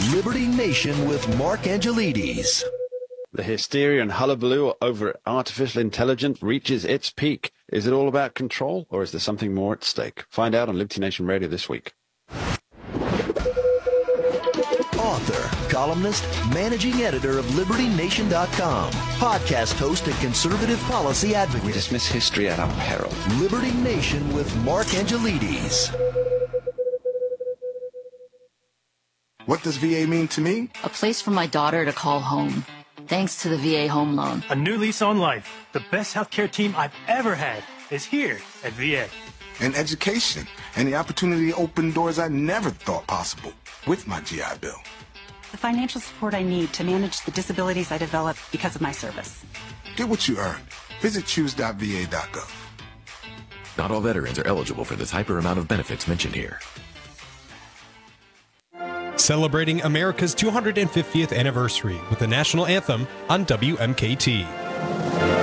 Liberty Nation with Mark Angelides. The hysteria and hullabaloo over artificial intelligence reaches its peak. Is it all about control, or is there something more at stake? Find out on Liberty Nation Radio this week. Author, columnist, managing editor of LibertyNation.com, podcast host and conservative policy advocate. We dismiss history at our peril. Liberty Nation with Mark Angelides. What does VA mean to me? A place for my daughter to call home. Thanks to the VA Home Loan. A new lease on life. The best healthcare team I've ever had is here at VA. And education, and the opportunity to open doors I never thought possible with my GI Bill. The financial support I need to manage the disabilities I developed because of my service. Get what you earn. Visit choose.va.gov. Not all veterans are eligible for the type or amount of benefits mentioned here. Celebrating America's 250th anniversary with the national anthem on WMKT.